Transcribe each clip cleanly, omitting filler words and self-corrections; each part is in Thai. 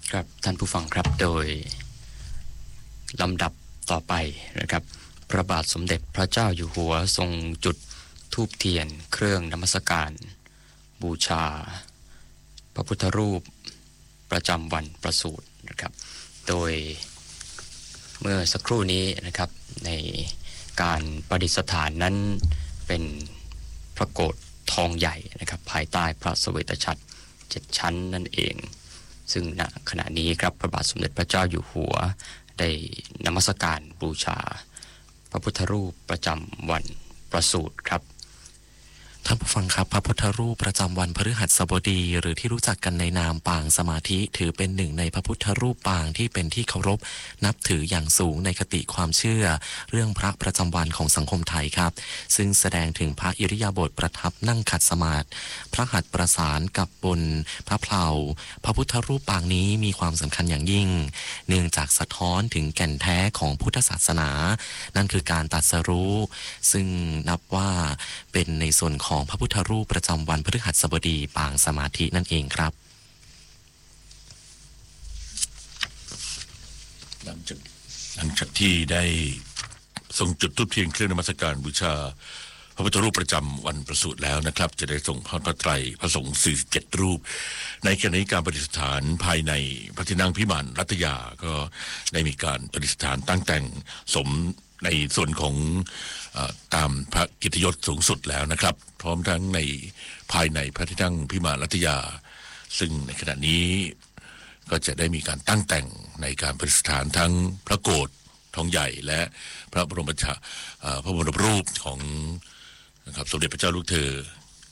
ครับท่านผู้ฟังครับโดยลำดับต่อไปนะครับพระบาทสมเด็จพระเจ้าอยู่หัวทรงจุดธูปเทียนเครื่องนมัสการบูชาพระพุทธรูปประจำวันประสูตินะครับโดยเมื่อสักครู่นี้นะครับในการประดิษฐานนั้นเป็นพระโกฐทองใหญ่นะครับภายใต้พระเสวตฉัตร7 ชั้นนั่นเองซึ่งณขณะนี้ครับพระบาทสมเด็จพระเจ้าอยู่หัวได้นมัสการบูชาพระพุทธรูปประจำวันประสูติครับท่านผู้ฟังครับพระพุทธรูปประจำวันพฤหัสบดีหรือที่รู้จักกันในนามปางสมาธิถือเป็นหนึ่งในพระพุทธรูปปางที่เป็นที่เคารพนับถืออย่างสูงในคติความเชื่อเรื่องพระประจำวันของสังคมไทยครับซึ่งแสดงถึงพระอิริยาบถประทับนั่งขัดสมาธิพระหัตถ์ประสานกับบนพระเพลาพระพุทธรูปปางนี้มีความสำคัญอย่างยิ่งเนื่องจากสะท้อนถึงแก่นแท้ของพุทธศาสนานั่นคือการตรัสรู้ซึ่งนับว่าเป็นในส่วนของพระพุทธรูปประจำวันพฤหัสบดีปางสมาธินั่นเองครับหลังจากที่ได้ส่งจุดธูปเทียนเครื่องนมัสการบูชาพระพุทธรูปประจำวันประสูติแล้วนะครับจะได้ส่งพระไตรพระสงฆ์47 รูปในขณะนี้การประดิษฐานภายในพระที่นั่งพิมานรัตยาก็ได้มีการประดิษฐานตั้งแต่งสมในส่วนของตามพระกิตติยศสูงสุดแล้วนะครับพร้อมทั้งในภายในพระที่นั่งพิมานรัตยาซึ่งในขณะนี้ก็จะได้มีการตั้งแต่งในการประดิษฐานทั้งพระโกฐทองใหญ่และพระบรมรูปของนะครับสมเด็จพระเจ้าลูกเธอ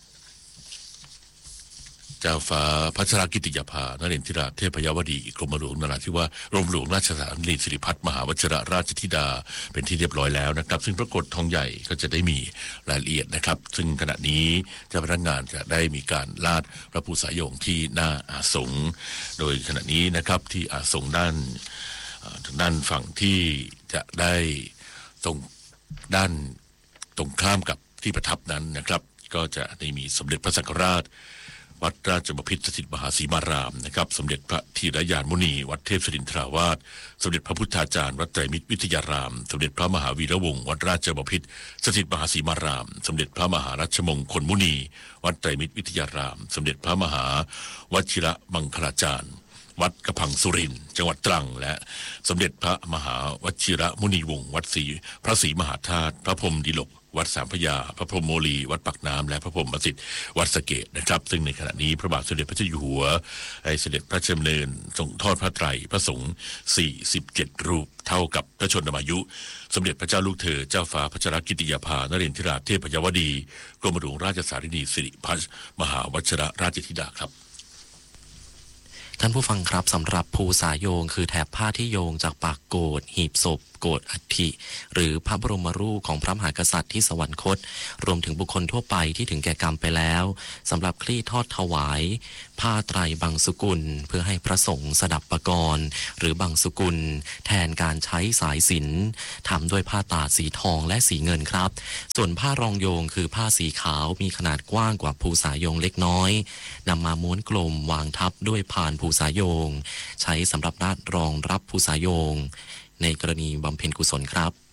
เจ้าฟ้าพัชรกิติยาภานเรนทิราเทพยวดีกรมหลวงนราธิวาสกรมหลวงราชสานีสิริพัฒน์มหาวชิรราชธิดาเป็นที่เรียบร้อยแล้วนะครับซึ่งพระโกฐทองใหญ่ก็จะได้มีรายละเอียดนะครับซึ่งขณะนี้เจ้าพนักงานจะได้มีการลาดพระภูษายงที่หน้าอาสงฆ์โดยขณะนี้นะครับที่อาสงฆ์ด้านฝั่งที่จะได้ตรงด้านตรงข้ามกับที่ประทับนั้นนะครับก็จะได้มีสมเด็จพระสังฆราชวัดราชบพิตรสถิตมหาสีมารามนะครับสมเด็จพระธีรยานมุนีวัดเทพศิรินทราวาสสมเด็จพระพุทธาจารย์วัดไตรมิตรวิทยารามสมเด็จพระมหาวีระวงศ์วัดราชบพิตรสถิตมหาสีมารามสมเด็จพระมหารัชมงคลมุนีวัดไตรมิตรวิทยารามสมเด็จพระมหาวชิระมังคลาจารย์วัดกระพังสุรินทร์จังหวัดตรังและสมเด็จพระมหาวชิระมุนีวงศ์วัดพระศรีมหาธาตุพระพรหมดิลกวัดสามพระยาพระพรหมโมลีวัดปากน้ำและพระพรหมประสิทธิ์วัดสะเกษนะครับซึ่งในขณะนี้พระบาทสมเด็จพระเจ้าอยู่หัวได้เสด็จพระราชดำเนินส่งทอดพระไตรพระสงฆ์47 รูปเท่ากับพระชนมายุสมเด็จพระเจ้าลูกเธอเจ้าฟ้าพัชรกิติยาภานเรนทิราเทพยวดีกรมหลวงราชสารินีสิริพัฒน์มหาวชิรราชธิดาครับท่านผู้ฟังครับสำหรับภูษาโยงคือแถบผ้าที่โยงจากปากโกฐหีบศพโกฐอัฐิหรือพระบรมรูปของพระมหากษัตริย์ที่สวรรคตรวมถึงบุคคลทั่วไปที่ถึงแก่กรรมไปแล้วสำหรับคลี่ทอดถวายผ้าไตรบังสุกุลเพื่อให้พระสงฆ์สดับปกรณ์หรือบังสุกุลแทนการใช้สายสิญจน์ทำด้วยผ้าตาดสีทองและสีเงินครับส่วนผ้ารองโยงคือผ้าสีขาวมีขนาดกว้างกว่าภูษาโยงเล็กน้อยนำมาม้วนกลมวางทับด้วยพานภูษาโยงใช้สำหรับรองรับภูษาโยงในกรณีบำเพ็ญกุศลครับ